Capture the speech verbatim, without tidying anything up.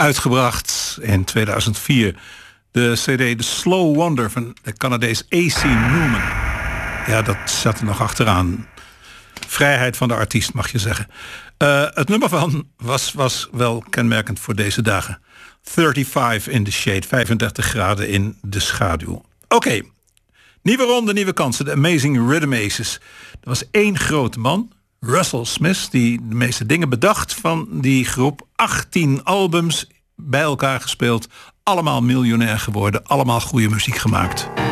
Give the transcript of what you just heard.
uitgebracht in tweeduizend vier. De cd The Slow Wonder van de Canadees A C Newman. Ja, dat zat er nog achteraan. Vrijheid van de artiest, mag je zeggen. Uh, het nummer van was, was wel kenmerkend voor deze dagen. vijfendertig in the shade, vijfendertig graden in de schaduw. Oké, okay. Nieuwe ronde, nieuwe kansen. De Amazing Rhythm Aces. Er was één grote man, Russell Smith, die de meeste dingen bedacht van die groep. achttien albums bij elkaar gespeeld. Allemaal miljonair geworden. Allemaal goede muziek gemaakt.